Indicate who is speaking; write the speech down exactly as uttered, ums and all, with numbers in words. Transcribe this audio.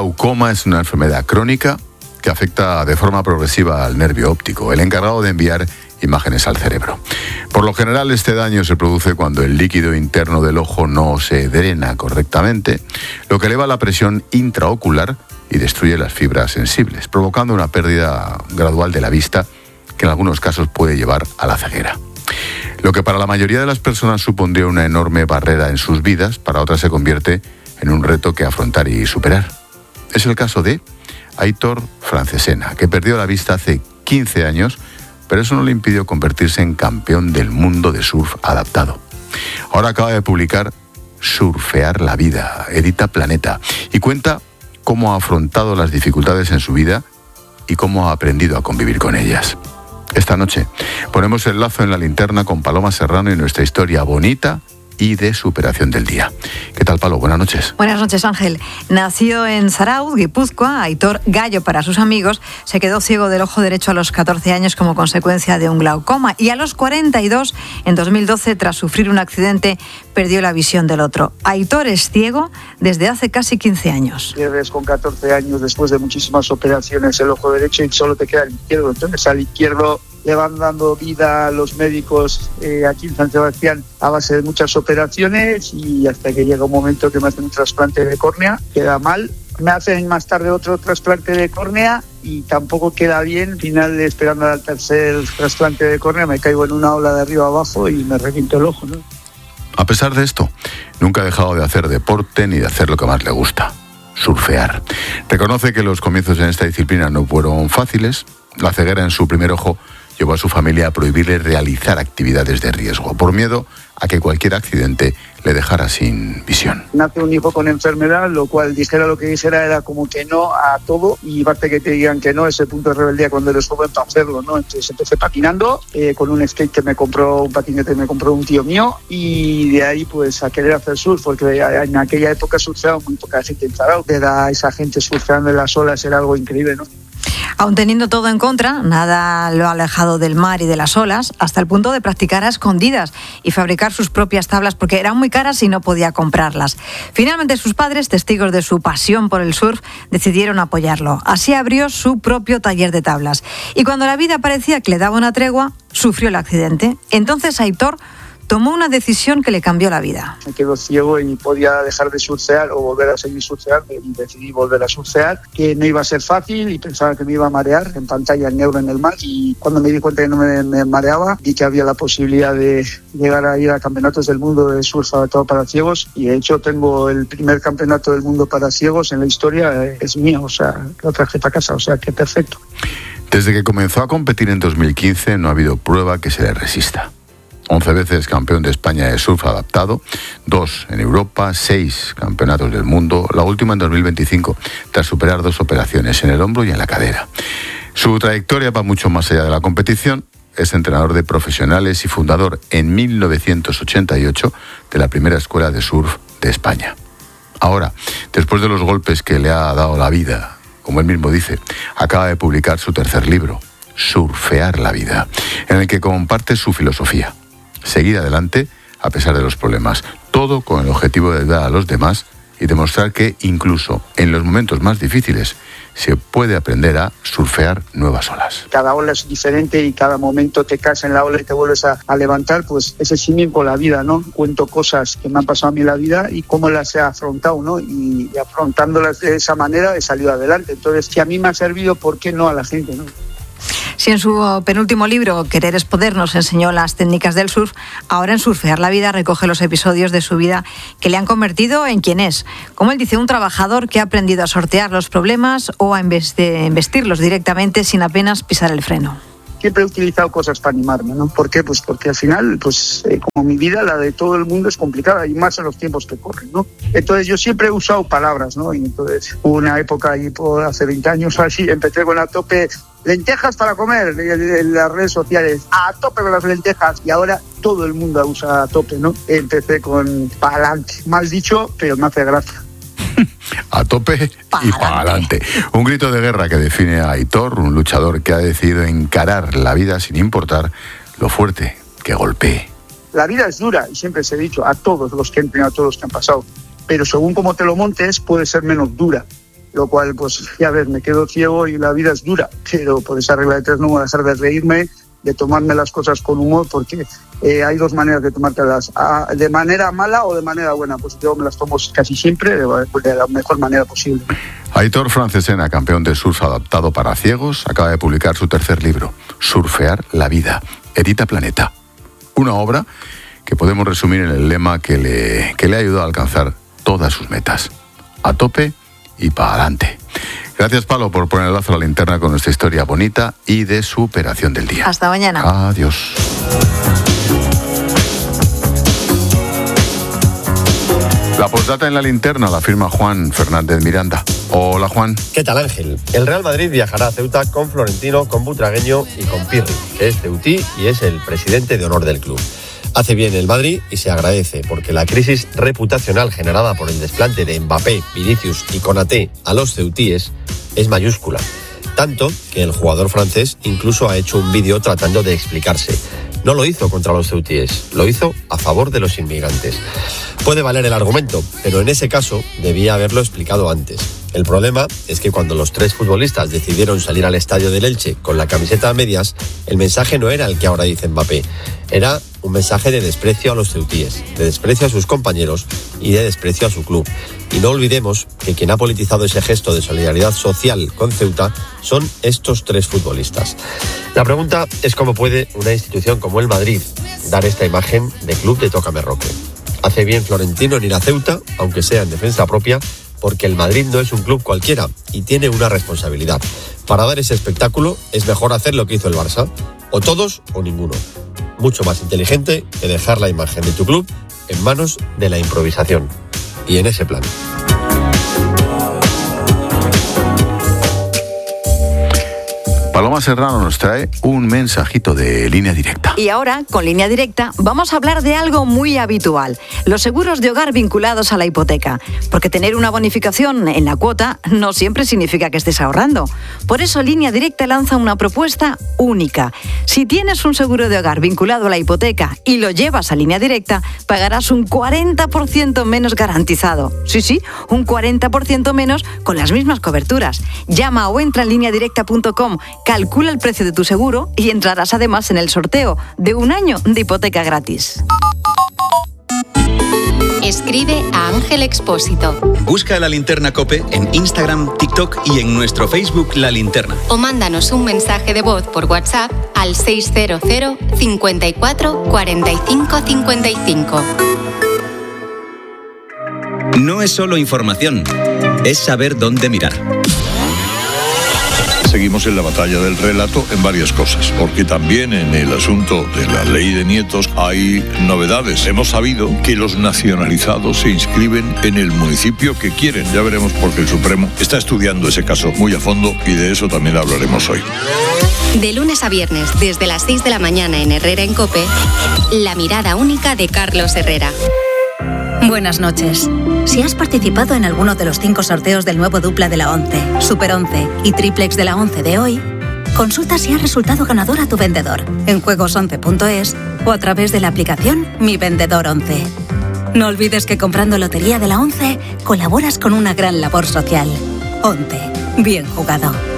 Speaker 1: glaucoma es una enfermedad crónica que afecta de forma progresiva al nervio óptico, el encargado de enviar imágenes al cerebro. Por lo general, este daño se produce cuando el líquido interno del ojo no se drena correctamente, lo que eleva la presión intraocular y destruye las fibras sensibles, provocando una pérdida gradual de la vista que en algunos casos puede llevar a la ceguera. Lo que para la mayoría de las personas supondría una enorme barrera en sus vidas, para otras se convierte en un reto que afrontar y superar. Es el caso de Aitor Francesena, que perdió la vista hace quince años, pero eso no le impidió convertirse en campeón del mundo de surf adaptado. Ahora acaba de publicar Surfear la vida, edita Planeta, y cuenta cómo ha afrontado las dificultades en su vida y cómo ha aprendido a convivir con ellas. Esta noche ponemos el lazo en la linterna con Paloma Serrano y nuestra historia bonita y de superación del día. ¿Qué tal, Palo? Buenas noches.
Speaker 2: Buenas noches, Ángel. Nacido en Zarauz, Guipúzcoa, Aitor, gallo para sus amigos, se quedó ciego del ojo derecho a los catorce años como consecuencia de un glaucoma y a los cuarenta y dos, en dos mil doce, tras sufrir un accidente, perdió la visión del otro. Aitor es ciego desde hace casi quince años.
Speaker 3: Pierdes con catorce años, después de muchísimas operaciones, el ojo derecho y solo te queda el izquierdo. Entonces, al izquierdo le van dando vida a los médicos eh, aquí en San Sebastián a base de muchas operaciones, y hasta que llega un momento que me hacen un trasplante de córnea, queda mal. Me hacen más tarde otro trasplante de córnea y tampoco queda bien. Al final, esperando al tercer trasplante de córnea, me caigo en una ola de arriba abajo y me reviento el ojo, ¿no?
Speaker 1: A pesar de esto, nunca ha dejado de hacer deporte ni de hacer lo que más le gusta: surfear. Reconoce que los comienzos en esta disciplina no fueron fáciles. La ceguera en su primer ojo llevó a su familia a prohibirle realizar actividades de riesgo, por miedo a que cualquier accidente le dejara sin visión.
Speaker 3: Nace un hijo con enfermedad, lo cual, dijera lo que dijera, era como que no a todo, y basta que te digan que no, ese punto de rebeldía cuando eres joven para hacerlo, ¿no? Entonces empecé patinando, eh, con un skate que me compró, un patinete que me compró un tío mío, y de ahí pues a querer hacer surf, porque en aquella época surfeaba muy poca gente en Zarauz. Ver a esa gente surfeando en las olas era algo increíble, ¿no?
Speaker 2: Aun teniendo todo en contra, nada lo ha alejado del mar y de las olas, hasta el punto de practicar a escondidas y fabricar sus propias tablas porque eran muy caras y no podía comprarlas. Finalmente, sus padres, testigos de su pasión por el surf, decidieron apoyarlo. Así abrió su propio taller de tablas. Y cuando la vida parecía que le daba una tregua, sufrió el accidente. Entonces Aitor tomó una decisión que le cambió la vida.
Speaker 3: Me quedo ciego y podía dejar de surfear o volver a seguir surfeando, y decidí volver a surfear, que no iba a ser fácil y pensaba que me iba a marear en pantalla negro en el mar, y cuando me di cuenta que no me, me mareaba, vi que había la posibilidad de llegar a ir a campeonatos del mundo de surf adaptado para ciegos, y de hecho tengo el primer campeonato del mundo para ciegos en la historia, es mío, o sea, lo traje para casa, o sea, que perfecto.
Speaker 1: Desde que comenzó a competir en dos mil quince no ha habido prueba que se le resista. once veces campeón de España de surf adaptado, dos en Europa, seis campeonatos del mundo, la última en dos mil veinticinco, tras superar dos operaciones en el hombro y en la cadera. Su trayectoria va mucho más allá de la competición. Es entrenador de profesionales y fundador en mil novecientos ochenta y ocho de la primera escuela de surf de España. Ahora, después de los golpes que le ha dado la vida, como él mismo dice, acaba de publicar su tercer libro, Surfear la vida, en el que comparte su filosofía: seguir adelante a pesar de los problemas, todo con el objetivo de ayudar a los demás y demostrar que incluso en los momentos más difíciles se puede aprender a surfear nuevas olas.
Speaker 3: Cada ola es diferente y cada momento te caes en la ola y te vuelves a, a levantar, pues ese símil con la vida, ¿no? Cuento cosas que me han pasado a mí en la vida y cómo las he afrontado, ¿no? Y, y afrontándolas de esa manera he salido adelante. Entonces, si a mí me ha servido, ¿por qué no a la gente, no?
Speaker 2: Si en su penúltimo libro, Querer es poder, nos enseñó las técnicas del surf, ahora en Surfear la vida recoge los episodios de su vida que le han convertido en quien es. Como él dice, un trabajador que ha aprendido a sortear los problemas o a investirlos directamente sin apenas pisar el freno.
Speaker 3: Siempre he utilizado cosas para animarme, ¿no? ¿Por qué? Pues porque al final, pues eh, como mi vida, la de todo el mundo es complicada, y más en los tiempos que corren, ¿no? Entonces yo siempre he usado palabras, ¿no? Y entonces hubo una época ahí por hace veinte años así, empecé con a tope lentejas para comer en las redes sociales, a tope con las lentejas, y ahora todo el mundo usa a tope, ¿no? Empecé con para adelante, mal dicho, pero me hace gracia.
Speaker 1: A tope y para adelante. Un grito de guerra que define a Aitor, un luchador que ha decidido encarar la vida sin importar lo fuerte que golpee.
Speaker 3: La vida es dura, y siempre se ha dicho a todos los que han entrenado, a todos los que han pasado, pero según cómo te lo montes puede ser menos dura. lo cual, pues ya ves, me quedo ciego y la vida es dura, pero por esa regla de tres no voy a dejar de reírme, de tomarme las cosas con humor, porque eh, hay dos maneras de tomártelas, de manera mala o de manera buena. Pues yo me las tomo casi siempre de, de la mejor manera posible.
Speaker 1: Aitor Francesena, campeón de surf adaptado para ciegos, acaba de publicar su tercer libro, Surfear la vida, edita Planeta. Una obra que podemos resumir en el lema que le, que le ha ayudado a alcanzar todas sus metas. A tope y para adelante. Gracias, Palo, por poner el lazo a la linterna con nuestra historia bonita y de superación del día.
Speaker 2: Hasta mañana.
Speaker 1: Adiós. La postdata en la linterna la firma Juan Fernández Miranda. Hola, Juan.
Speaker 4: ¿Qué tal, Ángel? El Real Madrid viajará a Ceuta con Florentino, con Butragueño y con Pirri, que es ceutí y es el presidente de honor del club. Hace bien el Madrid y se agradece, porque la crisis reputacional generada por el desplante de Mbappé, Vinicius y Konaté a los ceutíes es mayúscula. Tanto que el jugador francés incluso ha hecho un vídeo tratando de explicarse. No lo hizo contra los ceutíes, lo hizo a favor de los inmigrantes. Puede valer el argumento, pero en ese caso debía haberlo explicado antes. El problema es que cuando los tres futbolistas decidieron salir al estadio del Elche con la camiseta a medias, el mensaje no era el que ahora dice Mbappé. Era un mensaje de desprecio a los ceutíes, de desprecio a sus compañeros y de desprecio a su club. Y no olvidemos que quien ha politizado ese gesto de solidaridad social con Ceuta son estos tres futbolistas. La pregunta es cómo puede una institución como el Madrid dar esta imagen de club de tócame roque. Hace bien Florentino en ir a Ceuta, aunque sea en defensa propia, porque el Madrid no es un club cualquiera y tiene una responsabilidad. Para dar ese espectáculo es mejor hacer lo que hizo el Barça, o todos o ninguno. Mucho más inteligente que dejar la imagen de tu club en manos de la improvisación. Y en ese plan.
Speaker 1: Paloma Serrano nos trae un mensajito de Línea Directa.
Speaker 2: Y ahora, con Línea Directa, vamos a hablar de algo muy habitual, los seguros de hogar vinculados a la hipoteca. Porque tener una bonificación en la cuota no siempre significa que estés ahorrando. Por eso Línea Directa lanza una propuesta única. Si tienes un seguro de hogar vinculado a la hipoteca y lo llevas a Línea Directa, pagarás un cuarenta por ciento menos garantizado. Sí, sí, un cuarenta por ciento menos con las mismas coberturas. Llama o entra en línea directa punto com. Calcula el precio de tu seguro y entrarás además en el sorteo de un año de hipoteca gratis.
Speaker 5: Escribe a Ángel Expósito.
Speaker 6: Busca La Linterna COPE en Instagram, TikTok y en nuestro Facebook La Linterna.
Speaker 5: O mándanos un mensaje de voz por WhatsApp al seis cero cero, cincuenta y cuatro, cuarenta y cinco, cincuenta y cinco.
Speaker 6: No es solo información, es saber dónde mirar.
Speaker 7: Seguimos en la batalla del relato en varias cosas, porque también en el asunto de la ley de nietos hay novedades. Hemos sabido que los nacionalizados se inscriben en el municipio que quieren. Ya veremos, porque el Supremo está estudiando ese caso muy a fondo y de eso también hablaremos hoy.
Speaker 5: De lunes a viernes, desde las seis de la mañana en Herrera en COPE, la mirada única de Carlos Herrera.
Speaker 8: Buenas noches. Si has participado en alguno de los cinco sorteos del nuevo dupla de la ONCE, Super once y Triplex de la ONCE de hoy, consulta si has resultado ganador a tu vendedor en juegos once punto es o a través de la aplicación Mi Vendedor once. No olvides que comprando Lotería de la ONCE colaboras con una gran labor social. ONCE. Bien jugado.